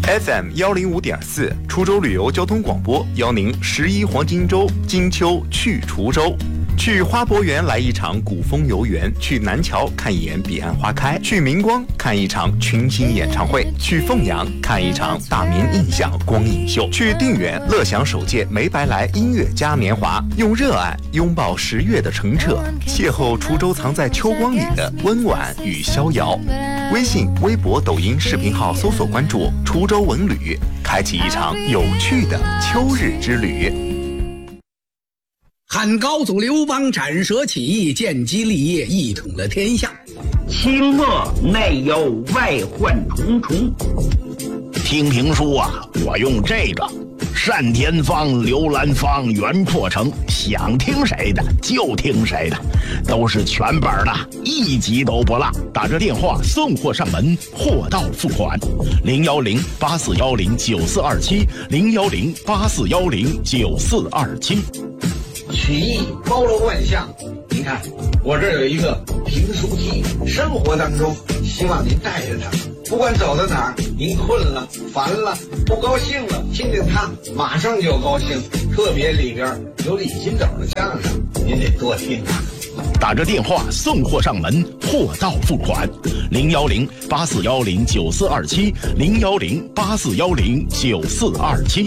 FM 105.4，滁州旅游交通广播邀您11黄金周金秋去滁州。去花博园来一场古风游园，去南桥看一眼彼岸花开，去明光看一场群星演唱会，去凤阳看一场大明印象光影秀，去定远乐享首届梅白来音乐嘉年华，用热爱拥抱10月的澄澈，邂逅滁州藏在秋光里的温婉与逍遥。微信、微博、抖音视频号搜索关注滁州文旅，开启一场有趣的秋日之旅。 汉高祖刘邦斩蛇起义，建基立业，一统了天下。 清末内忧外患重重。听评书啊，我用这个单田芳、刘兰芳原破成，想听谁的就听谁的，都是全本的，一集都不落。打着电话送货上门，货到付款。010-8410-9427 010-8410-9427。 曲艺包罗万象，您看我这有一个评书机，生活当中希望您带着它，不管走到哪儿，您困了、烦了、不高兴了，听听它马上就高兴。特别里边有李金斗的相声，您得多听啊。 打着电话送货上门，货到付款。010-8410-9427 010-8410-9427。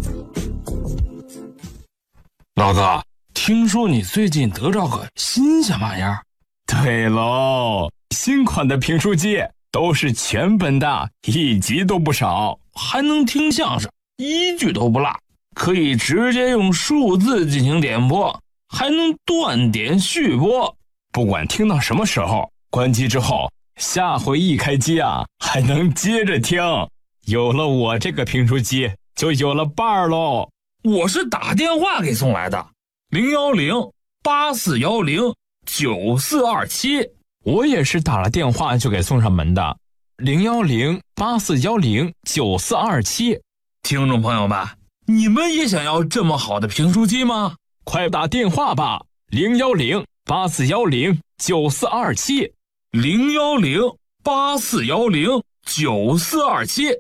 老哥，听说你最近得着个新鲜玩意儿？ 对喽，新款的评书机都是全本的，一集都不少， 还能听相声，一句都不落，可以直接用数字进行点播，还能断点续播。 不管听到什么时候，关机之后，下回一开机啊，还能接着听。有了我这个评书机，就有了伴儿喽。 我是打电话给送来的，010-8410-9427。 我也是打了电话就给送上门的，010-8410-9427。 听众朋友们，你们也想要这么好的评书机吗？ 快打电话吧，010-8410-9427 010-8410-9427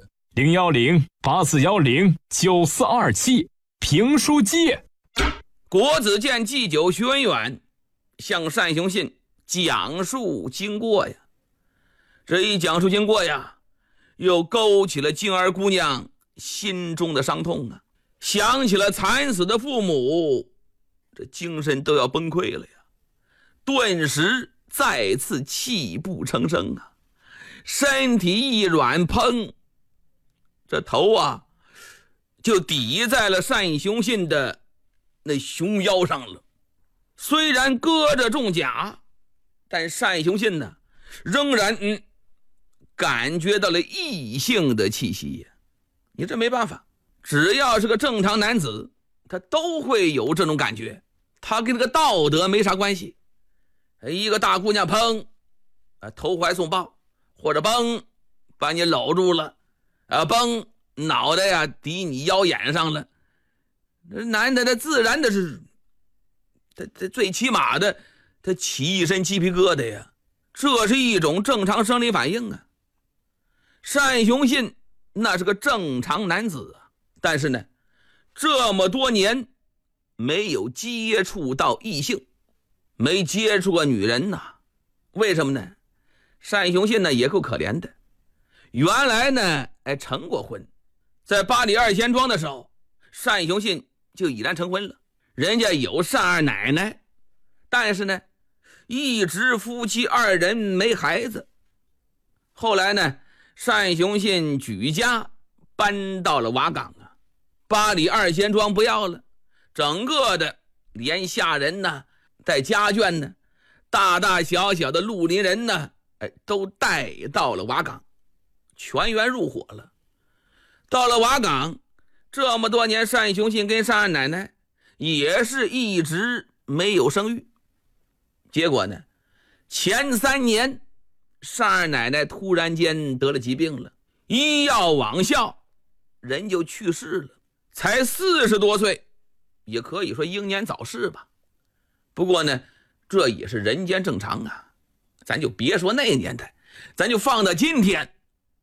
010-8410-9427。评书机。 国子监祭酒学文远向单雄信讲述经过呀，这一讲述经过呀，又勾起了静儿姑娘心中的伤痛啊，想起了惨死的父母，这精神都要崩溃了呀，顿时再次泣不成声啊，身体一软，砰，这头啊就抵在了单雄信的那熊腰上了。虽然搁着重甲，但单雄信呢仍然感觉到了异性的气息呀。你这没办法，只要是个正常男子，他都会有这种感觉，他跟那个道德没啥关系。一个大姑娘砰投怀送抱，或者砰把你搂住了砰脑袋呀抵你腰眼上了，男的他自然的是他最起码的他起一身鸡皮疙瘩呀，这是一种正常生理反应啊。单雄信那是个正常男子啊，但是呢这么多年没有接触到异性，没接触过女人呐。为什么呢？单雄信呢也够可怜的，原来呢成过婚，在巴黎二贤庄的时候，单雄信就已然成婚了，人家有单二奶奶，但是呢一直夫妻二人没孩子。后来呢单雄信举家搬到了瓦岗啊，巴黎二贤庄不要了，整个的连下人呢带家眷呢，大大小小的绿林人呢都带到了瓦岗，全员入伙了。到了瓦岗这么多年，单雄信跟单二奶奶也是一直没有生育。结果呢前3年单二奶奶突然间得了疾病了，医药罔效，人就去世了，才40多岁，也可以说英年早逝吧。不过呢这也是人间正常啊，咱就别说那年代，咱就放到今天，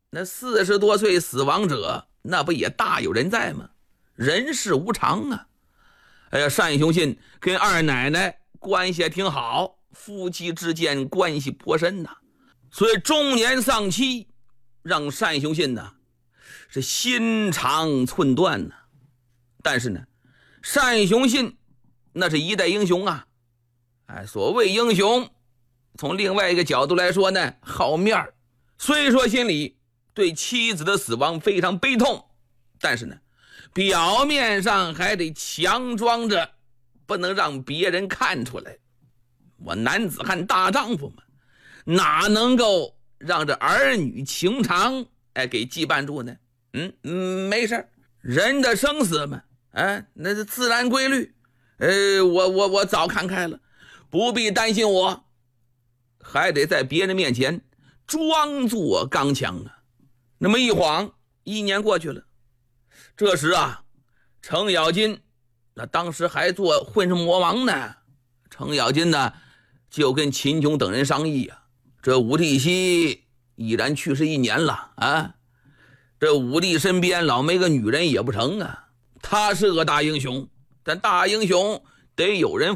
那40多岁死亡者，那不也大有人在吗？人世无常啊。哎呀，单雄信跟二奶奶关系也挺好，夫妻之间关系颇深呐。所以中年丧妻，让单雄信呢是心肠寸断呐。但是呢，单雄信那是一代英雄啊。哎，所谓英雄，从另外一个角度来说呢，好面儿。虽说心里对妻子的死亡非常悲痛，但是呢，表面上还得强装着，不能让别人看出来。我男子汉大丈夫嘛，哪能够让这儿女情长给羁绊住呢？没事，人的生死嘛，那是自然规律。我早看开了，不必担心我，还得在别人面前装作刚强啊。那么一晃1年过去了，这时啊，程咬金那当时还做混世魔王呢。程咬金呢就跟秦琼等人商议啊，这武帝西已然去世1年了啊，这武帝身边老没个女人也不成啊。他是个大英雄，但大英雄得有人